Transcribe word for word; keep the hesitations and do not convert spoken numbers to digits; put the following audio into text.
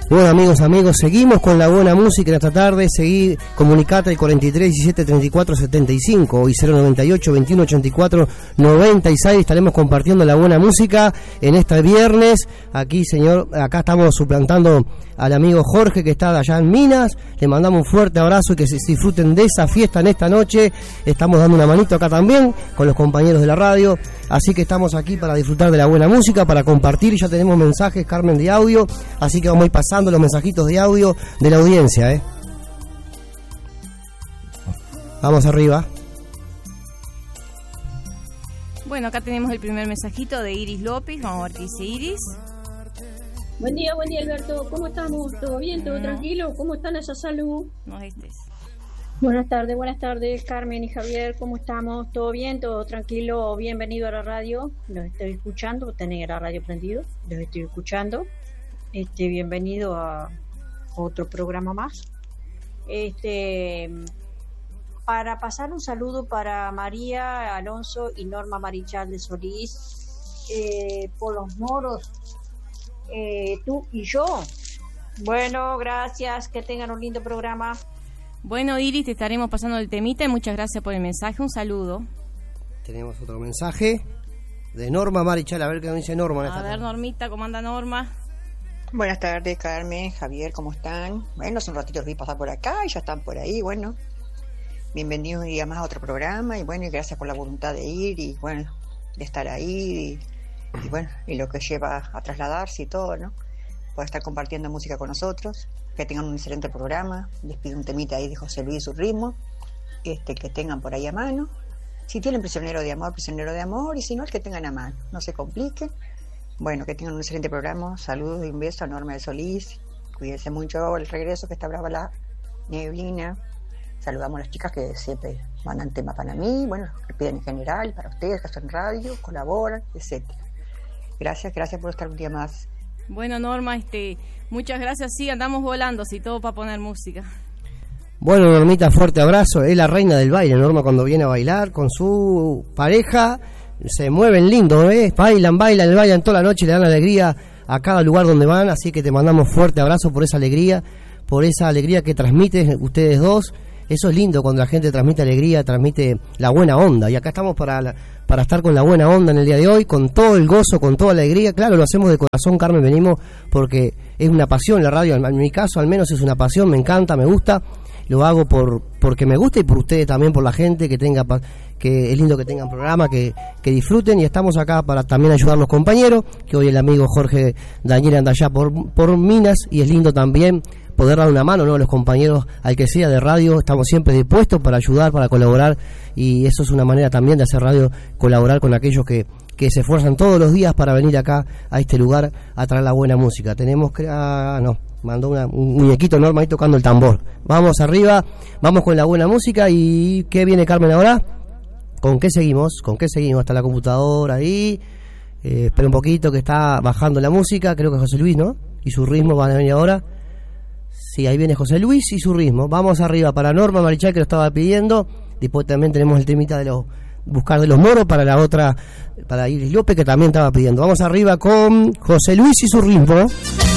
Bueno, amigos, amigos, seguimos con la buena música en esta tarde. Seguí, comunicate al cuarenta y tres diecisiete treinta y cuatro setenta y cinco y cero noventa y ocho veintiuno ochenta y cuatro noventa y seis. Estaremos compartiendo la buena música en este viernes. Aquí, señor, acá estamos suplantando al amigo Jorge, que está allá en Minas. Le mandamos un fuerte abrazo y que se disfruten de esa fiesta en esta noche. Estamos dando una manito acá también con los compañeros de la radio. Así que estamos aquí para disfrutar de la buena música, para compartir. Ya tenemos mensajes, Carmen, de audio. Así que vamos a ir pasando los mensajitos de audio de la audiencia, ¿eh? Vamos arriba. Bueno, acá tenemos el primer mensajito de Iris López. Vamos a ver qué dice Iris. Buen día, buen día, Alberto. ¿Cómo estamos? ¿Todo bien? ¿Todo no. tranquilo? ¿Cómo están esa salud? No estés. Buenas tardes, buenas tardes, Carmen y Javier. ¿Cómo estamos? ¿Todo bien? ¿Todo tranquilo? Bienvenido a la radio. Los estoy escuchando. Tenés la radio prendido. Los estoy escuchando. Este, bienvenido a otro programa más. Este, para pasar un saludo para María Alonso y Norma Marichal de Solís, eh, por los moros, eh, tú y yo. Bueno, gracias, que tengan un lindo programa. Bueno, Iris, te estaremos pasando el temita y muchas gracias por el mensaje. Un saludo. Tenemos otro mensaje de Norma Marichal. A ver qué nos dice Norma. A ver, Normita, ¿cómo anda Norma? Buenas tardes, Carmen, Javier, ¿cómo están? Bueno, hace un ratito los vi pasar por acá y ya están por ahí, bueno. Bienvenidos un día más a otro programa y bueno, y gracias por la voluntad de ir y bueno, de estar ahí y, y bueno, y lo que lleva a trasladarse y todo, ¿no? Por estar compartiendo música con nosotros. Que tengan un excelente programa. Les pido un temita ahí de José Luis y su ritmo, este, que tengan por ahí a mano. Si tienen Prisionero de Amor, Prisionero de Amor, y si no, el que tengan a mano, no se compliquen. Bueno, que tengan un excelente programa. Saludos y un beso a Norma de Solís. Cuídense mucho el regreso, que está brava la neblina. Saludamos a las chicas que siempre mandan temas para mí, bueno, que piden en general, para ustedes que hacen radio, colaboran, etcétera. Gracias, gracias por estar un día más. Bueno, Norma, este, muchas gracias. Sí, andamos volando, sí, todo para poner música. Bueno, Normita, fuerte abrazo. Es la reina del baile, Norma, cuando viene a bailar con su pareja. Se mueven lindo, ¿eh? Bailan, bailan, bailan toda la noche, le dan alegría a cada lugar donde van. Así que te mandamos fuerte abrazo por esa alegría, por esa alegría que transmiten ustedes dos. Eso es lindo cuando la gente transmite alegría, transmite la buena onda. Y acá estamos para la, para estar con la buena onda en el día de hoy, con todo el gozo, con toda la alegría. Claro, lo hacemos de corazón, Carmen, venimos porque es una pasión la radio. En mi caso, al menos, es una pasión, me encanta, me gusta. Lo hago por porque me gusta y por ustedes también, por la gente, que tenga que es lindo que tengan programa, que, que disfruten. Y estamos acá para también ayudar a los compañeros, que hoy el amigo Jorge Daniel anda allá por, por Minas, y es lindo también poder dar una mano, ¿no?, a los compañeros, al que sea de radio. Estamos siempre dispuestos para ayudar, para colaborar, y eso es una manera también de hacer radio, colaborar con aquellos que, que se esfuerzan todos los días para venir acá a este lugar a traer la buena música. Tenemos que... Ah, no, mandó una, un muñequito Norma ahí tocando el tambor. Vamos arriba, vamos con la buena música. ¿Y qué viene, Carmen, ahora? ¿Con qué seguimos? ¿Con qué seguimos? Hasta la computadora ahí. Eh, espera un poquito que está bajando la música. Creo que José Luis, ¿no? Y su ritmo van a venir ahora. Sí, ahí viene José Luis y su ritmo. Vamos arriba para Norma Marichal, que lo estaba pidiendo. Después también tenemos el temita de los Buscar de los Moros para la otra, para Iris López, que también estaba pidiendo. Vamos arriba con José Luis y su ritmo.